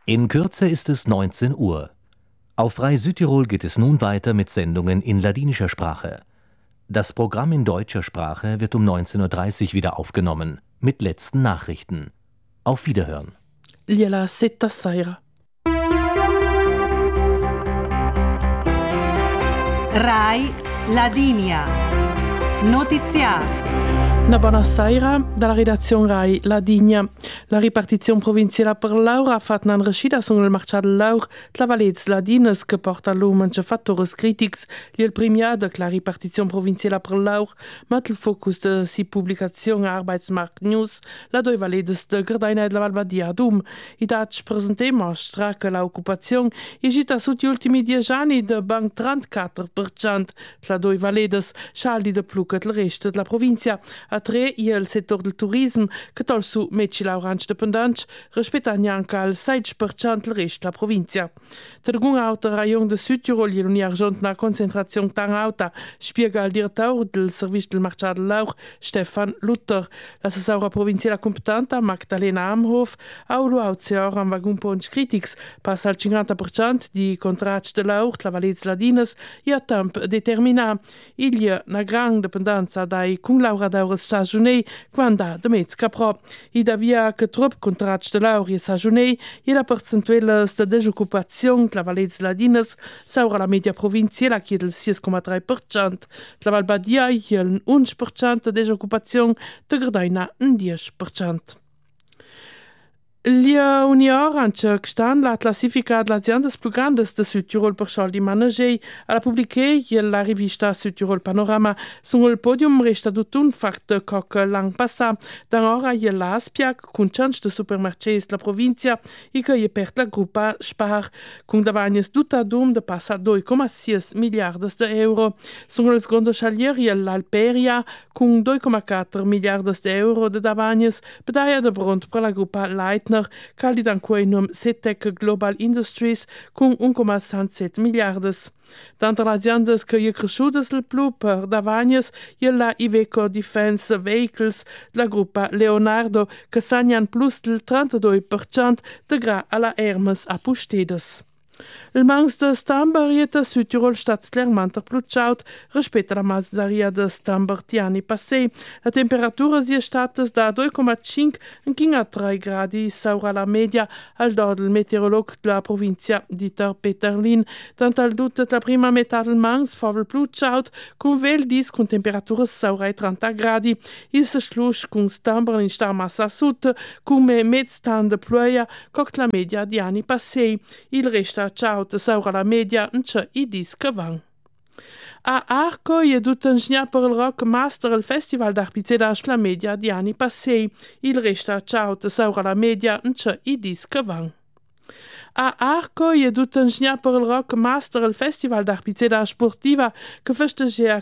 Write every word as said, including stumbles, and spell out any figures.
In Kürze ist es neunzehn Uhr. Auf Rai Südtirol geht es nun weiter mit Sendungen in ladinischer Sprache. Das Programm in deutscher Sprache wird um neunzehn Uhr dreißig wieder aufgenommen, mit letzten Nachrichten. Auf Wiederhören. Liela setta sera. Rai Ladinia. Notiziario. Una buona sera dalla redazione Rai Ladinia. La ripartizione provinciale per l'Aur ha fatto una rescita sul marciato dell'Aur la Valets Ladines che porta all'umanche fattori critici il primo de la ripartizione provinciale per l'Aur mit il focus de si pubblicazione Arbeitsmarkt News la due Valets de Gardaina e la Valbadia Dum. I dati presentati mostra che l'occupazione è gita sugli ultimi dieci anni de bank trentaquattro per cento la due Valets scialdi de più che il resto della provincia. A tre il settore del turismo che tol su meci lauranci dipendenti rispetto anche al sedici per cento del resto della provincia. Tergun auto rayon de Südtirol il non argent una concentrazione tan alta spiega il direttore del servizio del marciato dell'Aur Stefan Luther. La Sasaura provinciale competente Magdalena Amhof ha l'auzione an vagun punts critics passa al cinquanta per cento di contratti dell'Aur la Valets Ladines e a tempo determinato. Il y a una grande dipendenza dai cum lauradores stagioni quando de mezz capro. I davia che trop contratti de laurea stagioni e la percentuale de desoccupazione la Valets Ladines saura la media provinciale che è del sei virgola tre per cento. La Valbadia è il undici per cento de desoccupazione de Gardaina un dieci per cento. Lia Unior anche gestan la classifica delle aziende più grandi de Südtirol per soldi managei alla pubblicare la rivista Südtirol Panorama sul podium resta tutto un fatto che l'anno passato da ora è la Aspiac con cento de supermercati della provincia e che è per la gruppa Spar con davanti tutta dum de passa due virgola sei miliardi di euro. Sul secondo scegliere l'Alperia con due virgola quattro miliardi di euro de davanti bedaglia de Bront per la gruppa Leitner Caldi danque num Setec Global Industries con un virgola sessantasette miliardi. Tanto le aziende che sono cresciute il più per davanti è la Iveco Defense Vehicles della gruppa Leonardo che segnano plus del trentadue per cento de gra alla Hermes a Pustedes. Il mangs de Stamber è a Südtirol stat clermant plucciaut rispetto alla massaria de Stamber di anni passati. La temperatura si è stata da due virgola cinque a tre gradi saura la media al do del meteorologo della provincia Dieter Peterlin. Tanto al tutta la prima metà del mangs favel plucciaut con vel dis con temperatura saura trenta gradi. Il se schluss con Stamber in sta massa sud come mezz tan de pluia coc la media di anni passati. Il resta ciao saura la media un c'è i dis che van. A Arco è tutto un sgna per il Rock Master il festival d'Arpizedage la media di anni passati. Il resta ciao saura la media un c'è i dis che van. A Arco è tutto un sgna per il Rock Master il festival d'Arpizedage sportiva che festeggia